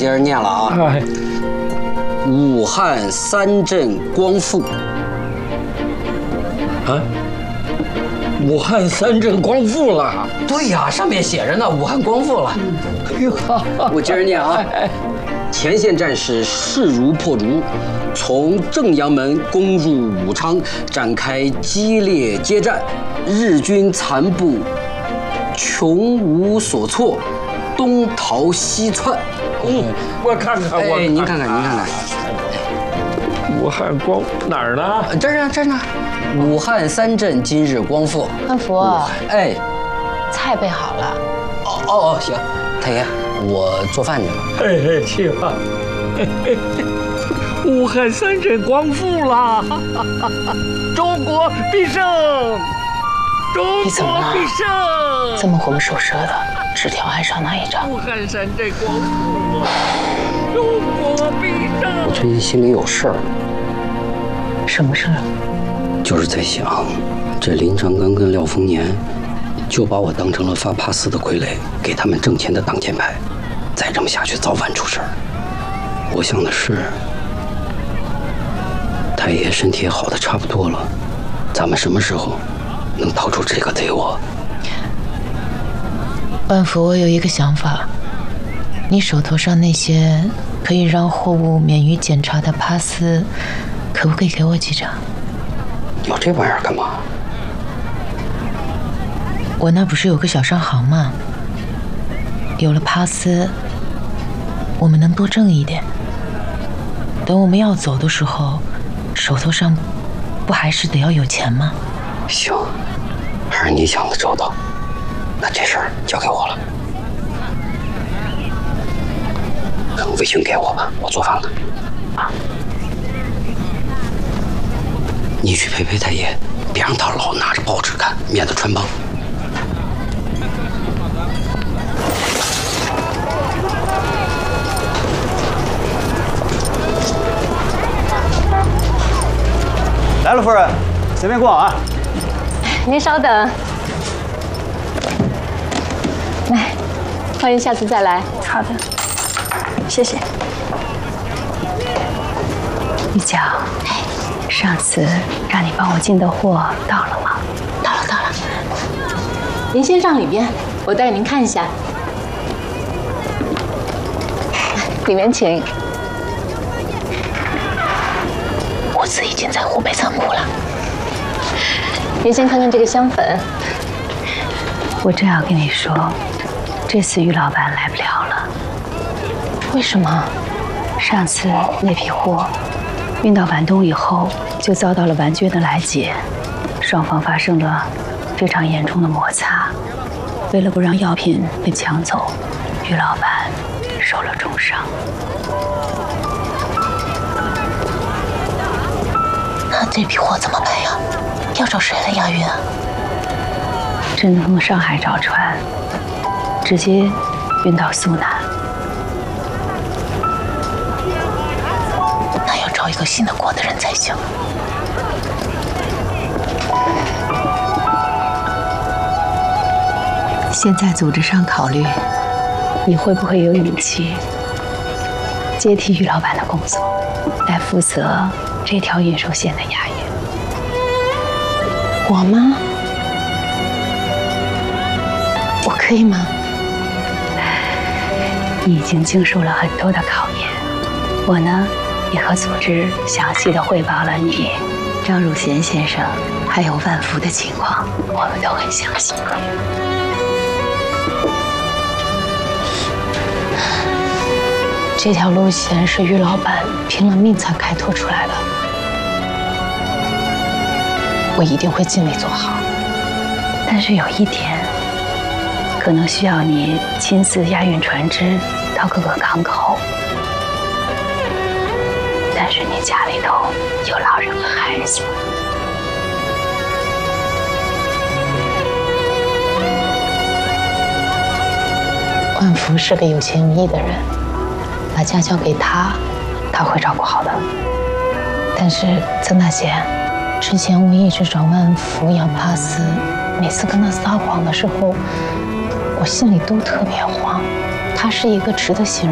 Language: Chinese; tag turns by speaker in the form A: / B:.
A: 接着念了啊。武汉三镇光复。
B: 啊？武汉三镇光复了？
A: 对呀，上面写着呢，武汉光复了。我接着念啊。前线战士势如破竹，从正阳门攻入武昌，展开激烈接战，日军残部穷无所措，东逃西窜。
B: 我看看，
A: 哎，您看看，您看看。
B: 武汉光哪儿呢？
A: 这儿呢，这儿呢。武汉三镇今日光复。
C: 万福，
A: 哎，
C: 菜备好了。
A: 哦，行，太爷，我做饭去了。
B: 哎，去吧。武汉三镇光复了，中国必胜！中国必胜！
C: 这么魂不守舍的，纸条还少拿一张。
B: 武汉三镇光复了，中国必胜！
A: 我最近心里有事儿。
C: 什么事儿？
A: 就是在想，这林长庚跟廖丰年就把我当成了发帕斯的傀儡，给他们挣钱的挡箭牌。再这么下去，早晚出事儿。我想的是，太爷身体也好的差不多了，咱们什么时候能逃出这个贼窝？
C: 万福，我有一个想法，你手头上那些可以让货物免于检查的帕斯，可不可以给我几张？
A: 有这玩意儿干嘛？
C: 我那不是有个小商行吗？有了帕斯，我们能多挣一点。等我们要走的时候，手头上不还是得要有钱吗？
A: 行，还是你想的周到。那这事儿交给我了。微信给我吧，我做饭了。啊。你去陪陪太爷，别让他老拿着报纸看，免得穿帮。
D: 来了，夫人，随便逛啊。
E: 您稍等。来，欢迎下次再来。
F: 好的，谢谢。玉娇，上次让你帮我进的货到了吗？
E: 到了，到了。您先上里边，我带您看一下。里面请。
F: 物资已经在湖北仓库了。
E: 您先看看这个香粉。
F: 我正要跟你说，这次于老板来不了了。
E: 为什么？
F: 上次那批货运到皖东以后，就遭到了皖军的来劫，双方发生了非常严重的摩擦。为了不让药品被抢走，于老板受了重伤。
C: 那这批货怎么办呀？要找谁来押运啊？
F: 只能从上海找船，直接运到苏南。
C: 那要找一个信得过的人才行。
F: 现在组织上考虑，你会不会有勇气接替于老板的工作，来负责这条运输线的押运？
E: 我吗？我可以吗？
F: 你已经经受了很多的考验，我呢也和组织详细的汇报了你、张汝贤先生还有万福的情况，我们都很相信。
E: 这条路线是于老板拼了命才开拓出来的，我一定会尽力做好。
F: 但是有一点，可能需要你亲自押运船只到各个港口。但是你家里头有老人和孩子。
E: 万福是个有钱有义的人，把家交给他，他会照顾好的。但是曾大贤，之前我一直找万福养帕斯，每次跟他撒谎的时候，我心里都特别慌。他是一个值得信任